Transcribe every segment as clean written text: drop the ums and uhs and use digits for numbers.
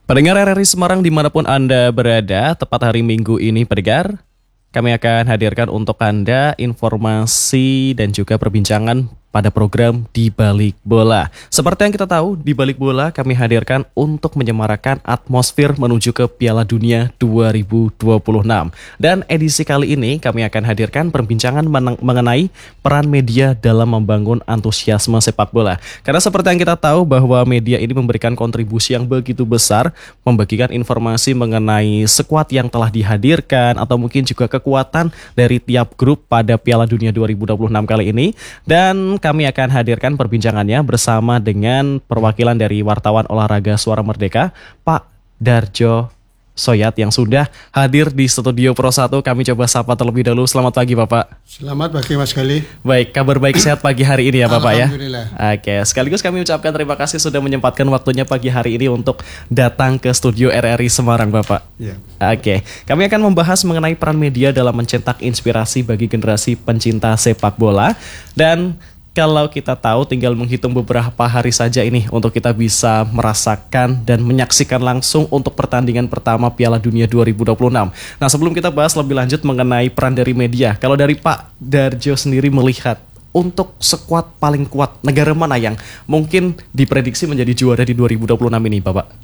Pendengar RRI Semarang dimanapun Anda berada, tepat hari Minggu ini pendengar, kami akan hadirkan untuk Anda informasi dan juga perbincangan pada program Di Balik Bola. Seperti yang kita tahu, Di Balik Bola kami hadirkan untuk menyemarakan atmosfer menuju ke Piala Dunia 2026. Dan edisi kali ini kami akan hadirkan perbincangan mengenai peran media dalam membangun antusiasme sepak bola. Karena seperti yang kita tahu bahwa media ini memberikan kontribusi yang begitu besar, membagikan informasi mengenai skuad yang telah dihadirkan atau mungkin juga kekuatan dari tiap grup pada Piala Dunia 2026 kali ini. Dan kami akan hadirkan perbincangannya bersama dengan perwakilan dari wartawan olahraga Suara Merdeka, Pak Darjo Soyat yang sudah hadir di studio Pro 1. Kami coba sapa terlebih dahulu. Selamat pagi Bapak. Selamat pagi Mas Gali. Baik, kabar baik sehat pagi hari ini ya Bapak ya. Alhamdulillah. Oke, sekaligus kami ucapkan terima kasih sudah menyempatkan waktunya pagi hari ini untuk datang ke studio RRI Semarang Bapak. Ya. Oke, kami akan membahas mengenai peran media dalam mencetak inspirasi bagi generasi pencinta sepak bola. Dan kalau kita tahu tinggal menghitung beberapa hari saja ini untuk kita bisa merasakan dan menyaksikan langsung untuk pertandingan pertama Piala Dunia 2026. Nah, sebelum kita bahas lebih lanjut mengenai peran dari media, kalau dari Pak Darjo sendiri melihat untuk skuad paling kuat, negara mana yang mungkin diprediksi menjadi juara di 2026 ini Bapak?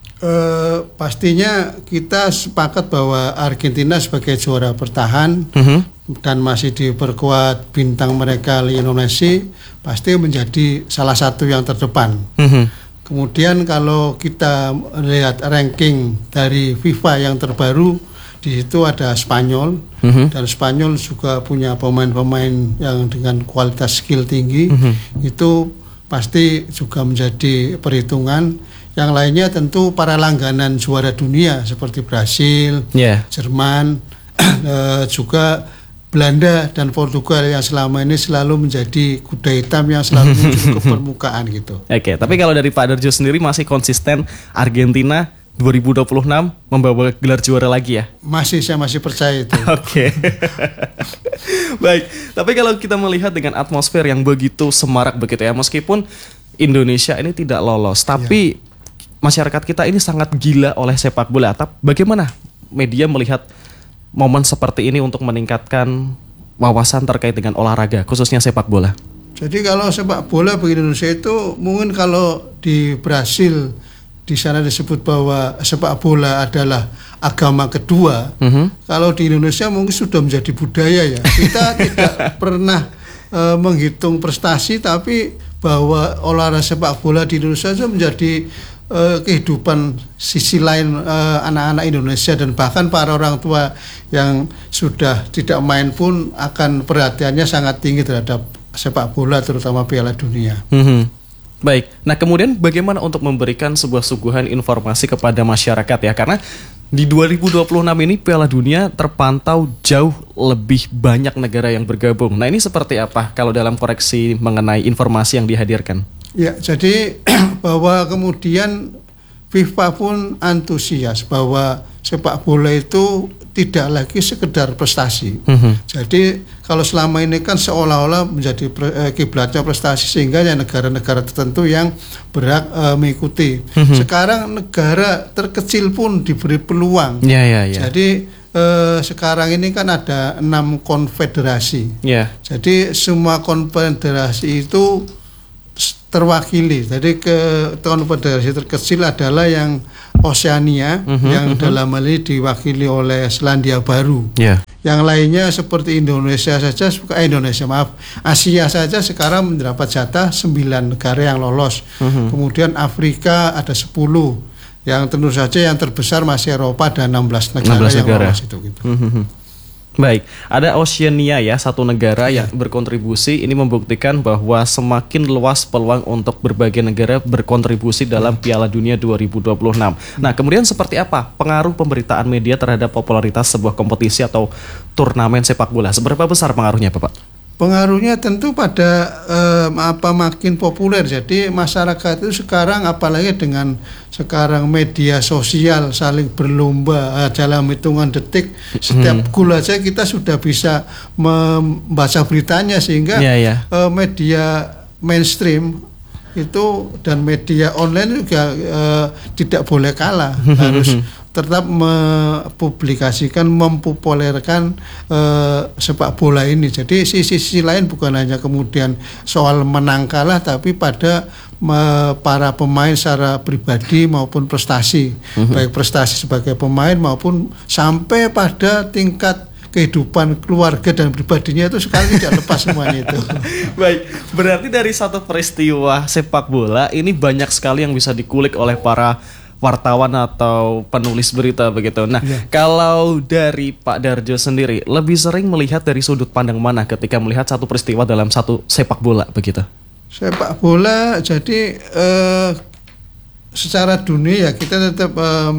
Pastinya kita sepakat bahwa Argentina sebagai juara bertahan dan masih diperkuat bintang mereka Lionel Messi pasti menjadi salah satu yang terdepan. Kemudian kalau kita lihat ranking dari FIFA yang terbaru, di situ ada Spanyol dan Spanyol juga punya pemain-pemain yang dengan kualitas skill tinggi. Itu pasti juga menjadi perhitungan. Yang lainnya tentu para langganan juara dunia seperti Brasil, Jerman, juga Belanda dan Portugal yang selama ini selalu menjadi kuda hitam yang selalu muncul ke permukaan gitu. Oke, tapi kalau dari Pak Darjo sendiri masih konsisten Argentina 2026 membawa gelar juara lagi ya? Saya masih percaya itu. Oke. Baik, tapi kalau kita melihat dengan atmosfer yang begitu semarak begitu ya, meskipun Indonesia ini tidak lolos, tapi masyarakat kita ini sangat gila oleh sepak bola. Tapi bagaimana media melihat momen seperti ini untuk meningkatkan wawasan terkait dengan olahraga, khususnya sepak bola? Jadi kalau sepak bola bagi Indonesia itu mungkin kalau di Brasil di sana disebut bahwa sepak bola adalah agama kedua. Kalau di Indonesia mungkin sudah menjadi budaya ya. Kita tidak pernah menghitung prestasi, tapi bahwa olahraga sepak bola di Indonesia itu menjadi kehidupan sisi lain anak-anak Indonesia, dan bahkan para orang tua yang sudah tidak main pun akan perhatiannya sangat tinggi terhadap sepak bola, terutama Piala Dunia. Baik, nah kemudian bagaimana untuk memberikan sebuah suguhan informasi kepada masyarakat ya, karena di 2026 ini Piala Dunia terpantau jauh lebih banyak negara yang bergabung. Nah ini seperti apa kalau dalam koreksi mengenai informasi yang dihadirkan? Ya, jadi bahwa kemudian FIFA pun antusias bahwa sepak bola itu tidak lagi sekedar prestasi. Jadi kalau selama ini kan seolah-olah menjadi kiblatnya prestasi sehingga ya negara-negara tertentu yang berhak mengikuti. Sekarang negara terkecil pun diberi peluang. Jadi sekarang ini kan ada 6 konfederasi. Jadi semua konfederasi itu terwakili. Jadi konfederasi terkecil adalah yang Oseania, yang dalam hal ini diwakili oleh Selandia Baru. Yang lainnya seperti Asia saja sekarang mendapat jatah 9 negara yang lolos. Kemudian Afrika ada 10. Yang tentu saja yang terbesar masih Eropa, ada 16 negara yang lolos itu gitu. Baik, ada Oceania ya, satu negara yang berkontribusi. Ini membuktikan bahwa semakin luas peluang untuk berbagai negara berkontribusi dalam Piala Dunia 2026. Nah, kemudian seperti apa pengaruh pemberitaan media terhadap popularitas sebuah kompetisi atau turnamen sepak bola? Seberapa besar pengaruhnya, Bapak? Pengaruhnya tentu pada makin populer. Jadi masyarakat itu sekarang, apalagi dengan sekarang media sosial saling berlomba dalam hitungan detik, setiap gol aja kita sudah bisa membaca beritanya, sehingga media mainstream itu dan media online juga tidak boleh kalah, harus tetap mempublikasikan, mempopulerkan sepak bola ini. Jadi sisi lain bukan hanya kemudian soal menang kalah, tapi pada para pemain secara pribadi maupun prestasi, baik prestasi sebagai pemain maupun sampai pada tingkat kehidupan keluarga dan pribadinya itu sekali tidak lepas semuanya itu. Baik, berarti dari satu peristiwa sepak bola ini banyak sekali yang bisa dikulik oleh para wartawan atau penulis berita begitu. Nah, kalau dari Pak Darjo sendiri lebih sering melihat dari sudut pandang mana ketika melihat satu peristiwa dalam satu sepak bola begitu? Sepak bola jadi secara dunia ya kita tetap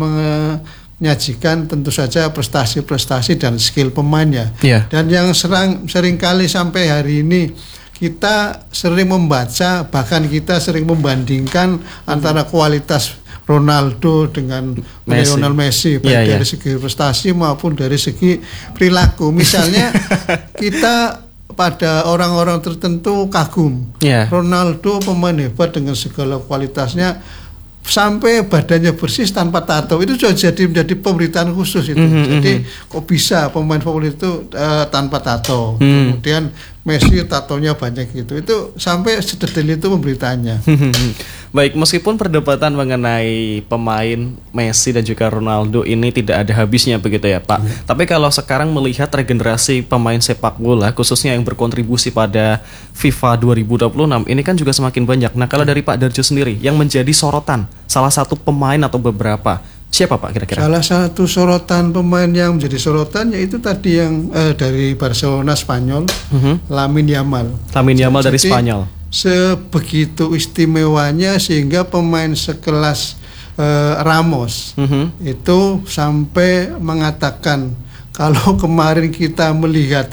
menyajikan tentu saja prestasi-prestasi dan skill pemainnya. Dan yang seringkali sampai hari ini kita sering membaca, bahkan kita sering membandingkan antara kualitas Ronaldo dengan Lionel Messi, baik dari segi prestasi maupun dari segi perilaku. Misalnya kita pada orang-orang tertentu kagum, Ronaldo pemain hebat dengan segala kualitasnya, sampai badannya bersih tanpa tato, itu sudah jadi menjadi pemberitaan khusus itu. Jadi kok bisa pemain favorit itu tanpa tato, kemudian Messi tatonya banyak gitu. Itu sampai sedetail itu pemberitaannya. Baik, meskipun perdebatan mengenai pemain Messi dan juga Ronaldo ini tidak ada habisnya begitu ya Pak. Tapi kalau sekarang melihat regenerasi pemain sepak bola khususnya yang berkontribusi pada FIFA 2026 ini kan juga semakin banyak. Nah, kalau dari Pak Darjo sendiri yang menjadi sorotan salah satu pemain atau beberapa, siapa Pak kira-kira? Salah satu sorotan pemain yang menjadi sorotan yaitu tadi yang dari Barcelona Spanyol, Lamine Yamal. Lamine Yamal dari Spanyol. Sebegitu istimewanya sehingga pemain sekelas Ramos itu sampai mengatakan kalau kemarin kita melihat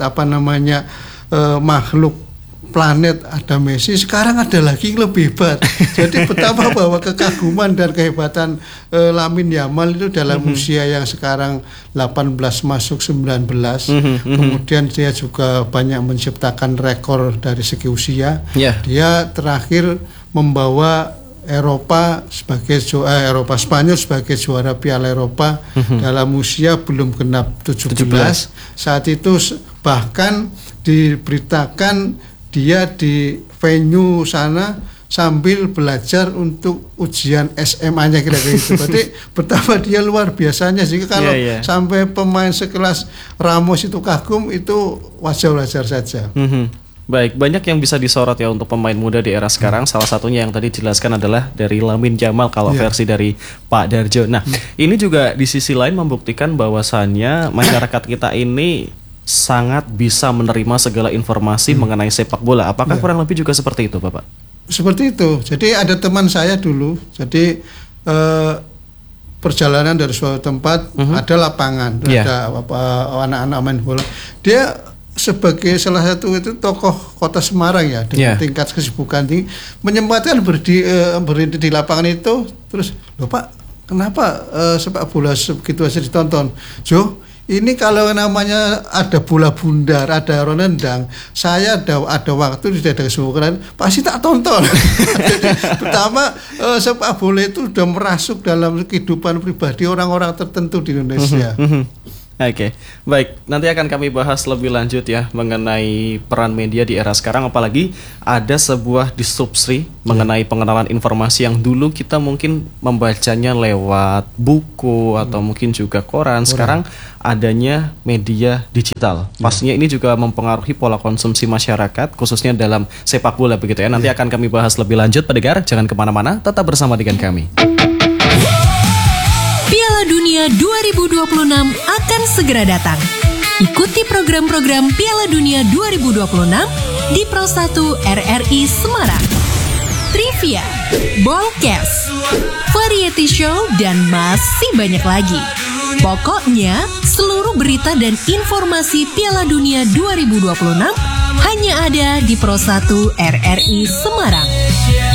makhluk planet ada Messi, sekarang ada lagi yang lebih hebat. Jadi betapa bahwa kekaguman dan kehebatan Lamine Yamal itu dalam usia yang sekarang 18 masuk 19. Kemudian dia juga banyak menciptakan rekor dari segi usia. Dia terakhir membawa Eropa Spanyol sebagai juara Piala Eropa dalam usia belum genap 17. Saat itu bahkan diberitakan dia di venue sana sambil belajar untuk ujian SMA-nya kira-kira itu. Berarti betapa dia luar biasanya sih. Kalau sampai pemain sekelas Ramos itu kagum, itu wajar-wajar saja. Baik, banyak yang bisa disorot ya untuk pemain muda di era sekarang. Salah satunya yang tadi dijelaskan adalah dari Lamine Yamal kalau versi dari Pak Darjo. Nah, ini juga di sisi lain membuktikan bahwasannya masyarakat kita ini sangat bisa menerima segala informasi mengenai sepak bola. Apakah kurang lebih juga seperti itu, Bapak? Seperti itu. Jadi ada teman saya dulu, jadi perjalanan dari suatu tempat ada lapangan, ada anak-anak main bola. Dia sebagai salah satu itu tokoh kota Semarang ya, dengan tingkat kesibukan tinggi, menyempatkan berdiri di lapangan itu. Terus, loh Pak, kenapa sepak bola sebegitu aja ditonton? Jo, ini kalau namanya ada bola bundar, ada renendang, saya ada waktu tidak ada kesibukan, pasti tak tonton. Jadi, pertama sepak bola itu sudah merasuk dalam kehidupan pribadi orang-orang tertentu di Indonesia. Oke, baik. Nanti akan kami bahas lebih lanjut ya mengenai peran media di era sekarang. Apalagi ada sebuah disrupsi mengenai pengenalan informasi yang dulu kita mungkin membacanya lewat buku atau mungkin juga koran. Sekarang adanya media digital. Pastinya ini juga mempengaruhi pola konsumsi masyarakat, khususnya dalam sepak bola begitu ya. Nanti akan kami bahas lebih lanjut, pendengar. Jangan kemana-mana, tetap bersama dengan kami. Piala Dunia 2026 akan segera datang. Ikuti program-program Piala Dunia 2026 di Pro 1 RRI Semarang. Trivia, Ballcast, Variety Show, dan masih banyak lagi. Pokoknya, seluruh berita dan informasi Piala Dunia 2026 hanya ada di Pro 1 RRI Semarang.